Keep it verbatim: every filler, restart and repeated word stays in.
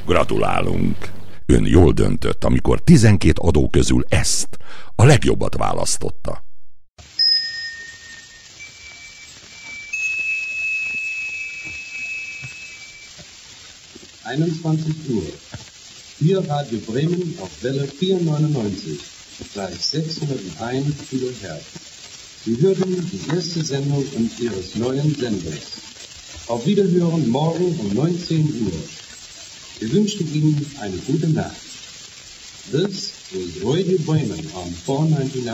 Gratulálunk! Ön jól döntött, amikor tizenkét adó közül ezt, a legjobbat választotta. einundzwanzig Uhr. Hier Radio Bremen auf Welle vierhundertneunundneunzig, gleich sechshunderteins Kilohertz. Sie hören die erste Sendung Ihres neuen Senders. Auf Wiederhören morgen um neunzehn Uhr. Wir wünschen Ihnen eine gute Nacht. This is Radio Bremen on four ninety-nine.